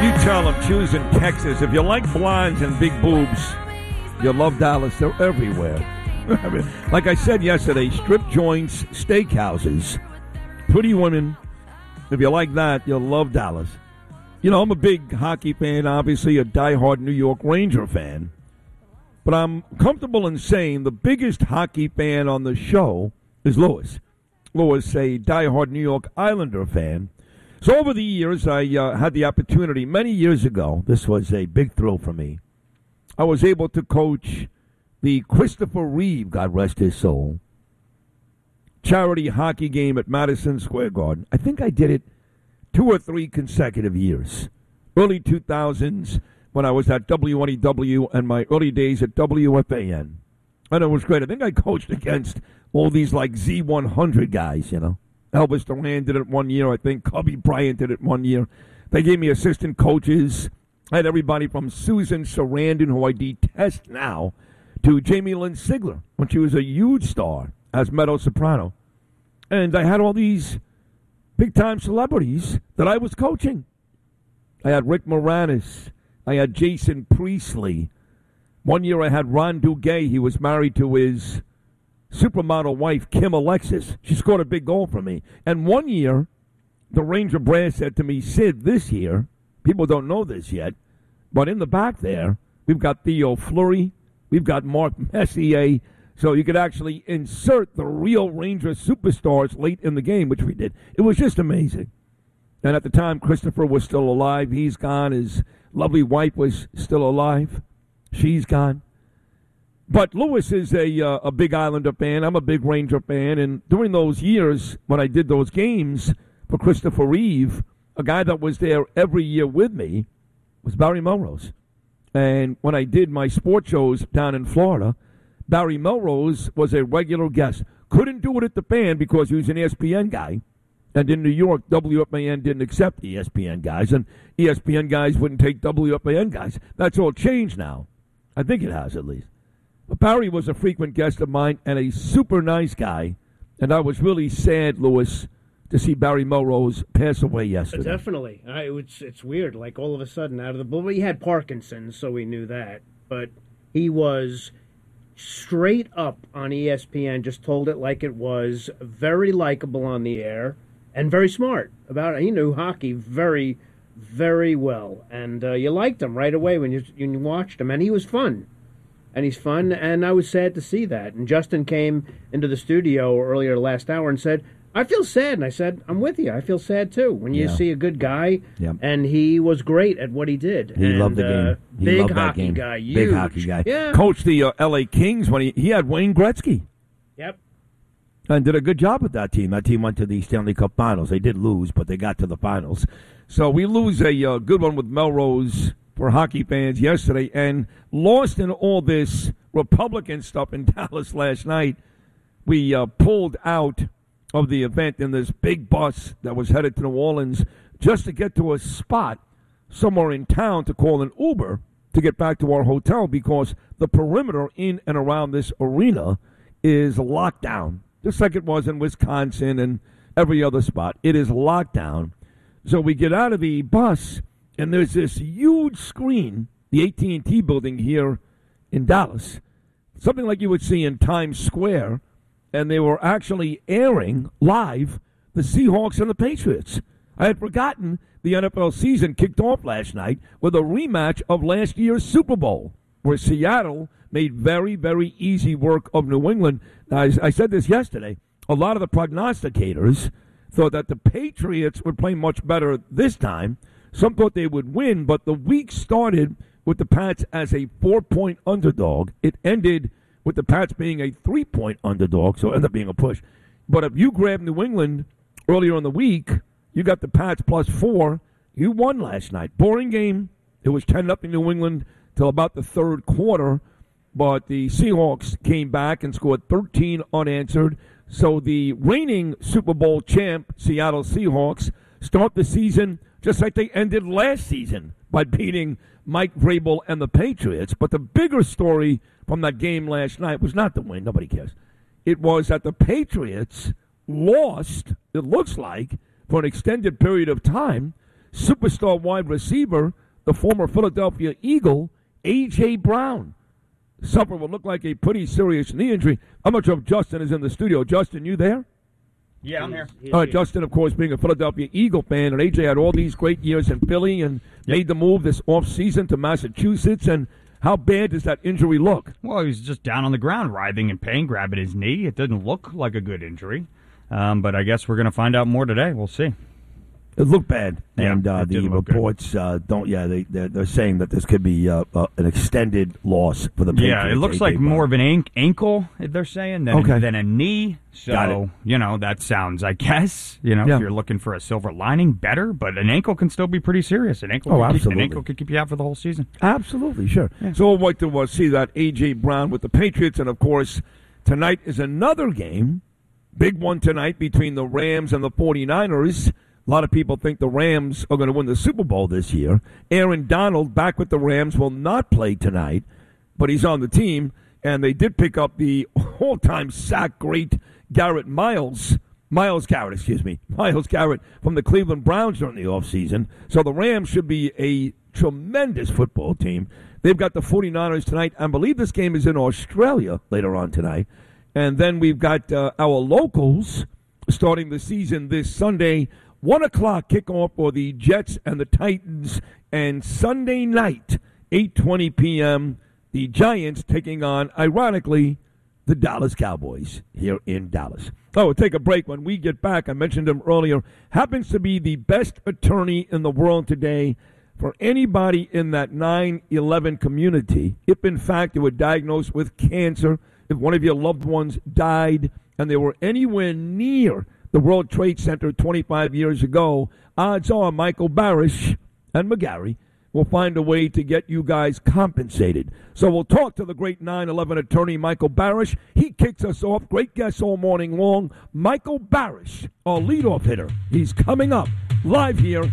You tell them choosing Texas. If you like blondes and big boobs, you'll love Dallas. They're everywhere. I mean, like I said yesterday, strip joints, steakhouses, pretty women. If you like that, you'll love Dallas. You know, I'm a big hockey fan, obviously a diehard New York Ranger fan. But I'm comfortable in saying the biggest hockey fan on the show is Lewis. Lewis, a diehard New York Islander fan. So over the years, I had the opportunity, many years ago, this was a big thrill for me. I was able to coach the Christopher Reeve, God rest his soul, charity hockey game at Madison Square Garden. I think I did it 2 or 3 consecutive years. Early 2000s when I was at WNEW and my early days at WFAN. And it was great. I think I coached against all these like Z100 guys, you know. Elvis Duran did it 1 year. I think Kobe Bryant did it 1 year. They gave me assistant coaches. I had everybody from Susan Sarandon, who I detest now, to Jamie Lynn Sigler, when she was a huge star as Meadow Soprano. And I had all these big-time celebrities that I was coaching. I had Rick Moranis. I had Jason Priestley. 1 year I had Ron Duguay. He was married to his supermodel wife, Kim Alexis. She scored a big goal for me. And 1 year, the Ranger brass said to me, Sid, this year, people don't know this yet, but in the back there, we've got Theo Fleury, we've got Mark Messier, so you could actually insert the real Ranger superstars late in the game, which we did. It was just amazing. And at the time, Christopher was still alive. He's gone. His lovely wife was still alive. She's gone. But Lewis is a big Islander fan. I'm a big Ranger fan. And during those years, when I did those games for Christopher Reeve, a guy that was there every year with me was Barry Melrose. And when I did my sports shows down in Florida, Barry Melrose was a regular guest. Couldn't do it at the Fan because he was an ESPN guy. And in New York, WFAN didn't accept ESPN guys, and ESPN guys wouldn't take WFAN guys. That's all changed now. I think it has, at least. But Barry was a frequent guest of mine and a super nice guy. And I was really sad, Lewis, to see Barry Melrose pass away yesterday. Definitely. It's weird. Like, all of a sudden, out of the blue. He had Parkinson's, so we knew that. But he was straight up on ESPN, just told it like it was, very likable on the air, and very smart about it. He knew hockey very, very well. And you liked him right away when you watched him. And he was fun. And he's fun, and I was sad to see that. And Justin came into the studio earlier last hour and said, I feel sad. And I said, I'm with you. I feel sad, too, when you see a good guy. Yep. And he was great at what he did. He loved the game. Big loved hockey guy. Huge. Big hockey guy. Yeah. Coached the L.A. Kings when he had Wayne Gretzky. Yep. And did a good job with that team. That team went to the Stanley Cup Finals. They did lose, but they got to the finals. So we lose a good one with Melrose for hockey fans yesterday, and lost in all this Republican stuff in Dallas last night. We pulled out of the event in this big bus that was headed to New Orleans just to get to a spot somewhere in town to call an Uber to get back to our hotel because the perimeter in and around this arena is locked down, just like it was in Wisconsin and every other spot. It is locked down. So we get out of the bus, and there's this huge screen, the AT&T building here in Dallas, something like you would see in Times Square, and they were actually airing live the Seahawks and the Patriots. I had forgotten the NFL season kicked off last night with a rematch of last year's Super Bowl, where Seattle made very, very easy work of New England. Now, I said this yesterday. A lot of the prognosticators thought that the Patriots would play much better this time. Some thought they would win, but the week started with the Pats as a 4-point underdog. It ended with the Pats being a 3-point underdog, so it ended up being a push. But if you grab New England earlier in the week, you got the Pats plus 4. You won last night. Boring game. It was 10-0 New England till about the third quarter, but the Seahawks came back and scored 13 unanswered. So the reigning Super Bowl champ, Seattle Seahawks, start the season just like they ended last season by beating Mike Vrabel and the Patriots. But the bigger story from that game last night was not the win. Nobody cares. It was that the Patriots lost, it looks like, for an extended period of time, superstar wide receiver, the former Philadelphia Eagle, A.J. Brown. Suffered what looked like a pretty serious knee injury. I'm not sure if Justin is in the studio. Justin, you there? Yeah, I'm here. All right, Justin, of course, being a Philadelphia Eagle fan, and A.J. had all these great years in Philly and made the move this offseason to Massachusetts. And how bad does that injury look? Well, he was just down on the ground, writhing in pain, grabbing his knee. It didn't look like a good injury. But I guess we're going to find out more today. We'll see. It looked bad, Yeah, and it the did look reports don't. Yeah, they're saying that this could be an extended loss for the Patriots. Yeah, it looks like more of an ankle, they're saying, than a knee. So, that sounds, I guess, if you're looking for a silver lining, better. But an ankle can still be pretty serious. An ankle could keep you out for the whole season. Absolutely, sure. Yeah. So we'll wait to see that A.J. Brown with the Patriots. And, of course, tonight is another game, big one tonight between the Rams and the 49ers. A lot of people think the Rams are going to win the Super Bowl this year. Aaron Donald, back with the Rams, will not play tonight, but he's on the team. And they did pick up the all-time sack great Miles Garrett from the Cleveland Browns during the offseason. So the Rams should be a tremendous football team. They've got the 49ers tonight. I believe this game is in Australia later on tonight. And then we've got our locals starting the season this Sunday. 1 o'clock kickoff for the Jets and the Titans. And Sunday night, 8:20 p.m., the Giants taking on, ironically, the Dallas Cowboys here in Dallas. Oh, we'll take a break. When we get back, I mentioned him earlier, happens to be the best attorney in the world today for anybody in that 9/11 community. If, in fact, you were diagnosed with cancer, if one of your loved ones died, and they were anywhere near the World Trade Center 25 years ago, odds are Michael Barish and McGarry will find a way to get you guys compensated. So we'll talk to the great 9/11 attorney, Michael Barish. He kicks us off. Great guests all morning long. Michael Barish, our leadoff hitter. He's coming up live here